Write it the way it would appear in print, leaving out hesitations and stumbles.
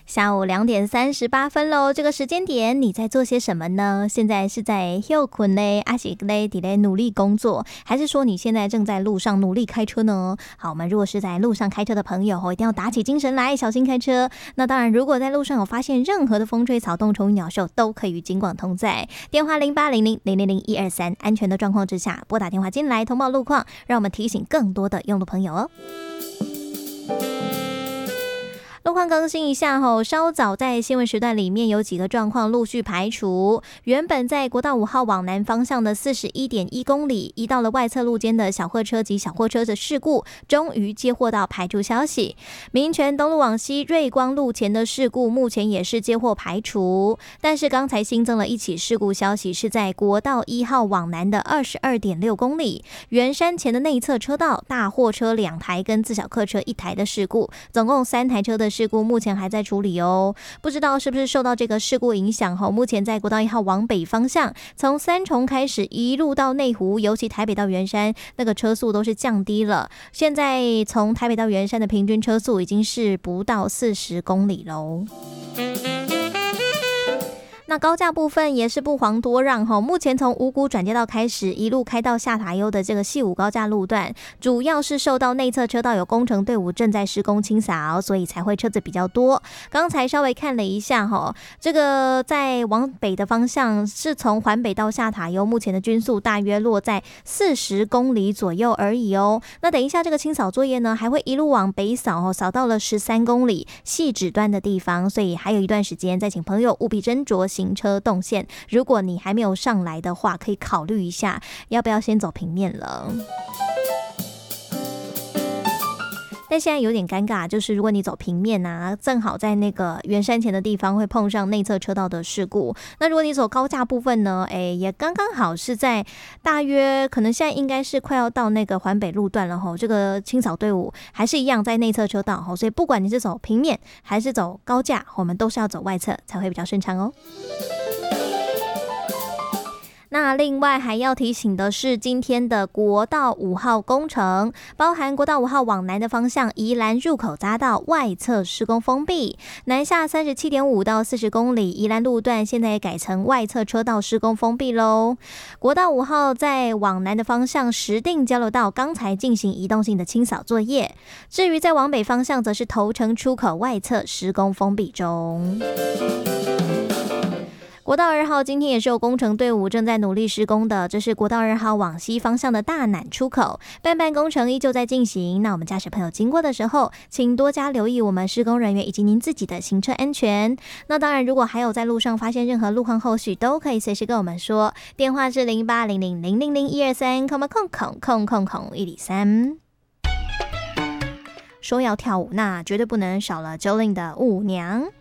下午2点38分喽，这个时间点你在做些什么呢？现在是在休困呢，还是在努力工作，还是说你现在正在路上努力开车呢？好，我们如果是在路上开车的朋友一定要打起精神来，小心开车。那当然，如果在路上有发现任何的风吹草动、虫蚁鸟兽，都可以与警广同在。电话0800000123，安全的状况之下，拨打电话进来通报路况，让我们提醒更多的用路朋友哦。路况更新一下稍早在新闻时段里面有几个状况陆续排除。原本在国道5号往南方向的 41.1 公里移到了外侧路间的小货车及小货车的事故，终于接获到排除消息。民权东路往西瑞光路前的事故目前也是接获排除，但是刚才新增了一起事故消息，是在国道1号往南的 22.6 公里圆山前的内侧车道，大货车2台跟自小客车1台的事故，总共3台车的事故目前还在处理哦。不知道是不是受到这个事故影响目前在国道1号往北方向，从三重开始一路到内湖，尤其台北到圆山那个车速都是降低了，现在从台北到圆山的平均车速已经是不到40公里喽。那高架部分也是不遑多让目前从五股转接道开始一路开到下塔悠的这个细五高架路段，主要是受到内侧车道有工程队伍正在施工清扫，所以才会车子比较多。刚才稍微看了一下这个在往北的方向是从环北到下塔悠，目前的均速大约落在40公里左右而已哦。那等一下这个清扫作业呢，还会一路往北扫扫到了13公里细指端的地方，所以还有一段时间，再请朋友务必斟酌行车动线。如果你还没有上来的话，可以考虑一下要不要先走平面了。但现在有点尴尬，就是如果你走平面正好在那个圆山前的地方会碰上内侧车道的事故。那如果你走高架部分呢，也刚刚好是在大约可能现在应该是快要到那个环北路段了这个清扫队伍还是一样在内侧车道所以不管你是走平面还是走高架，我们都是要走外侧才会比较顺畅哦。那另外还要提醒的是，今天的国道5号工程，包含国道5号往南的方向，宜兰入口匝道外侧施工封闭，南下 37.5 到40公里，宜兰路段现在也改成外侧车道施工封闭咯。国道5号在往南的方向，石碇交流道刚才进行移动性的清扫作业，至于在往北方向，则是头城出口外侧施工封闭中。国道2号今天也是有工程队伍正在努力施工的，这是国道2号往西方向的大南出口，半工程依旧在进行。那我们驾驶朋友经过的时候，请多加留意我们施工人员以及您自己的行车安全。那当然，如果还有在路上发现任何路况后续，都可以随时跟我们说，电话是0800000123，103。说要跳舞，那绝对不能少了 Jolin 的舞娘。